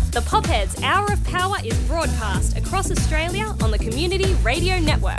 The Popheads Hour of Power is broadcast across Australia on the Community Radio Network.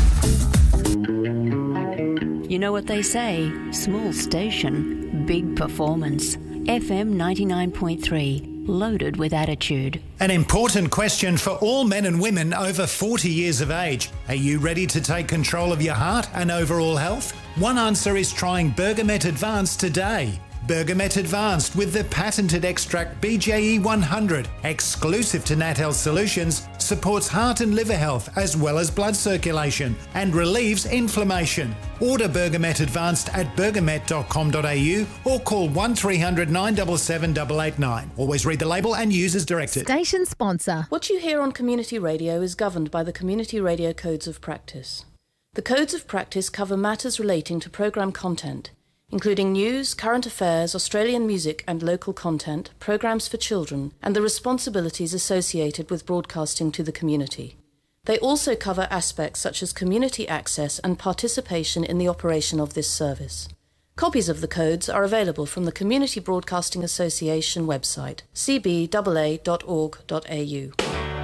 You know what they say, small station, big performance. FM 99.3, loaded with attitude. An important question for all men and women over 40 years of age. Are you ready to take control of your heart and overall health? One answer is trying Bergamet Advanced today. Bergamet Advanced with the patented extract BJE 100, exclusive to Nat Health Solutions, supports heart and liver health as well as blood circulation and relieves inflammation. Order Bergamet Advanced at bergamet.com.au or call 1300 977 889. Always read the label and use as directed. Station sponsor. What you hear on community radio is governed by the Community Radio Codes of Practice. The Codes of Practice cover matters relating to programme content, including news, current affairs, Australian music and local content, programmes for children, and the responsibilities associated with broadcasting to the community. They also cover aspects such as community access and participation in the operation of this service. Copies of the codes are available from the Community Broadcasting Association website, cbaa.org.au.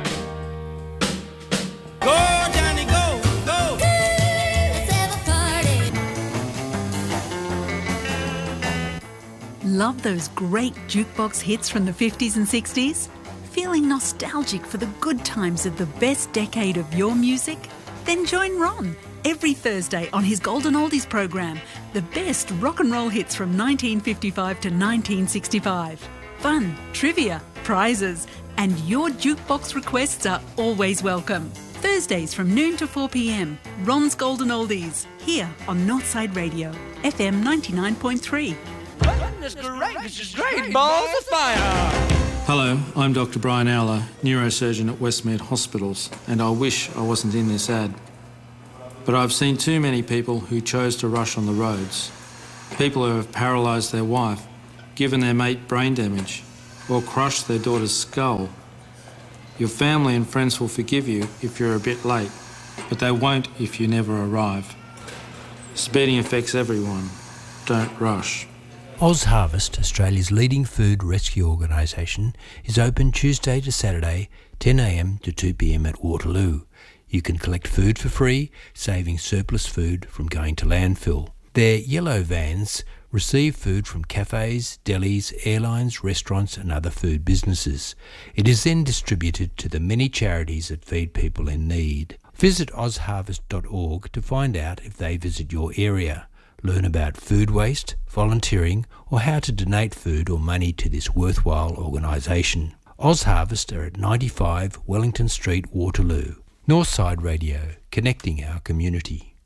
Love those great jukebox hits from the 50s and 60s? Feeling nostalgic for the good times of the best decade of your music? Then join Ron every Thursday on his Golden Oldies program, the best rock and roll hits from 1955 to 1965. Fun, trivia, prizes, and your jukebox requests are always welcome. Thursdays from noon to 4 p.m, Ron's Golden Oldies, here on Northside Radio, FM 99.3. This is great. Balls of fire. Hello, I'm Dr. Brian Owler, neurosurgeon at Westmead Hospitals, and I wish I wasn't in this ad. But I've seen too many people who chose to rush on the roads. People who have paralysed their wife, given their mate brain damage, or crushed their daughter's skull. Your family and friends will forgive you if you're a bit late, but they won't if you never arrive. Speeding affects everyone. Don't rush. OzHarvest, Australia's leading food rescue organisation, is open Tuesday to Saturday, 10 a.m. to 2 p.m. at Waterloo. You can collect food for free, saving surplus food from going to landfill. Their yellow vans receive food from cafes, delis, airlines, restaurants and other food businesses. It is then distributed to the many charities that feed people in need. Visit ozharvest.org to find out if they visit your area. Learn about food waste, volunteering, or how to donate food or money to this worthwhile organisation. OzHarvest are at 95 Wellington Street, Waterloo. Northside Radio, connecting our community.